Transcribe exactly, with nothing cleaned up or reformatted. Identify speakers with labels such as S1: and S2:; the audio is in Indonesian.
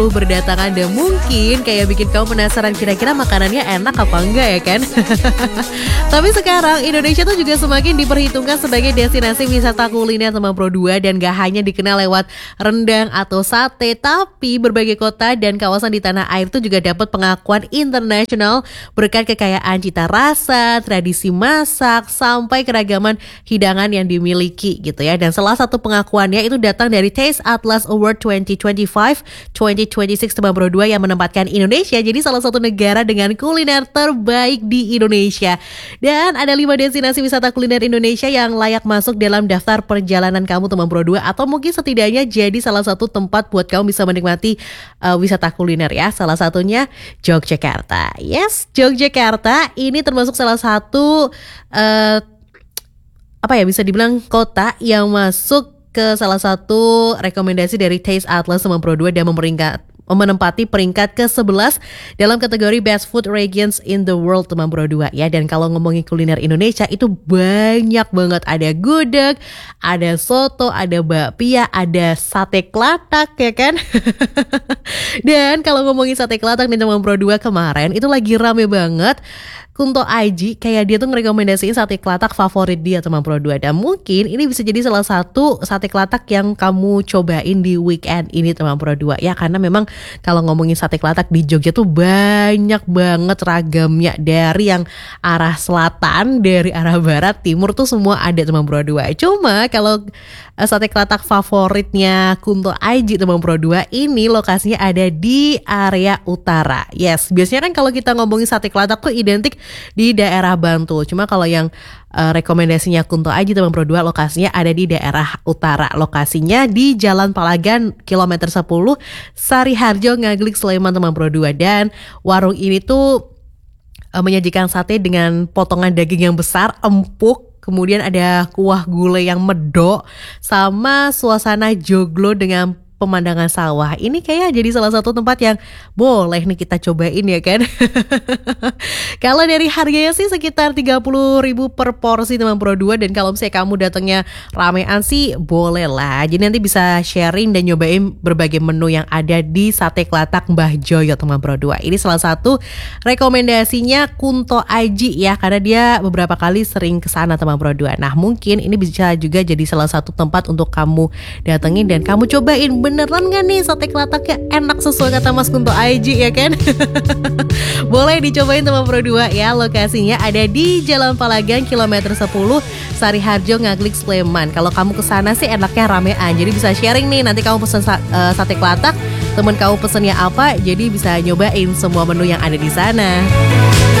S1: berdatangan dan mungkin kayak bikin kamu penasaran kira-kira makanannya enak apa enggak ya kan. Tapi sekarang Indonesia tuh juga semakin diperhitungkan sebagai destinasi wisata kuliner teman Pro dua, dan gak hanya dikenal lewat rendang atau sate, tapi berbagai kota dan kawasan di tanah air tuh juga dapat pengakuan internasional berkat kekayaan cita rasa, tradisi masak, sampai keragaman hidangan yang dimiliki gitu ya. Dan salah satu pengakuannya itu datang dari Taste Atlas Award dua ribu dua puluh lima dua ribu dua puluh enam teman Pro dua yang menempatkan Indonesia jadi salah satu negara dengan kuliner terbaik di Indonesia. Dan ada lima destinasi wisata kuliner Indonesia yang layak masuk dalam daftar perjalanan kamu teman Pro dua, atau mungkin setidaknya jadi salah satu tempat buat kamu bisa menikmati uh, wisata kuliner ya. Salah satunya Yogyakarta. Yes, Yogyakarta ini termasuk salah satu uh, apa ya, bisa dibilang kota yang masuk ke salah satu rekomendasi dari Taste Atlas teman Pro dua dan memeringkat menempati peringkat ke sebelas dalam kategori Best Food Regions in the World teman Pro dua ya. Dan kalau ngomongin kuliner Indonesia itu banyak banget, ada gudeg, ada soto, ada bakpia, ada sate kelatak ya kan. Dan kalau ngomongin sate kelatak nih teman Pro dua, kemarin itu lagi rame banget. Kunto Aji kayak dia tuh ngerekomendasiin sate kelatak favorit dia teman Pro dua, dan mungkin ini bisa jadi salah satu sate kelatak yang kamu cobain di weekend ini teman Pro dua ya, karena memang kalau ngomongin sate kelatak di Jogja tuh banyak banget ragamnya, dari yang arah selatan, dari arah barat, timur tuh semua ada teman Pro dua. Cuma kalau uh, sate kelatak favoritnya Kunto Aji teman Pro dua ini lokasinya ada di area utara. Yes, biasanya kan kalau kita ngomongin sate kelatak tuh identik di daerah Bantul. Cuma kalau yang uh, rekomendasinya Kunto Aji teman Pro dua lokasinya ada di daerah utara. Lokasinya di Jalan Palagan kilometer sepuluh, Sariharjo, Ngaglik, Sleman teman Pro dua. Dan warung ini tuh uh, menyajikan sate dengan potongan daging yang besar, empuk. Kemudian ada kuah gulai yang medok sama suasana joglo dengan pemandangan sawah. Ini kayak jadi salah satu tempat yang boleh nih kita cobain ya kan. Kalau dari harganya sih sekitar tiga puluh ribu per porsi teman Pro dua, dan kalau misalnya kamu datangnya ramean sih boleh lah. Jadi nanti bisa sharing dan nyobain berbagai menu yang ada di sate kelatak Mbah Joyo teman Pro dua. Ini salah satu rekomendasinya Kunto Aji ya, karena dia beberapa kali sering kesana teman Pro dua. Nah mungkin ini bisa juga jadi salah satu tempat untuk kamu datengin dan kamu cobain. Beneran gak nih sate kelataknya enak sesuai kata Mas Kunto Aji ya kan? Boleh dicobain teman Pro dua ya. Lokasinya ada di Jalan Palagan kilometer sepuluh, Sariharjo, Ngaglik, Sleman. Kalau kamu kesana sih enaknya ramean, jadi bisa sharing nih. Nanti kamu pesen uh, sate kelatak, temen kamu pesennya apa, jadi bisa nyobain semua menu yang ada di sana.